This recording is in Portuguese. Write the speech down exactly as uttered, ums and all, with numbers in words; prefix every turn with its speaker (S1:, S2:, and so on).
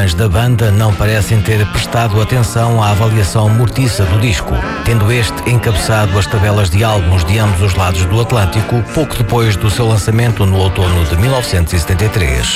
S1: fãs da banda não parecem ter prestado atenção à avaliação mortiça do disco, tendo este encabeçado as tabelas de álbuns de ambos os lados do Atlântico, pouco depois do seu lançamento no outono de mil novecentos e setenta e três.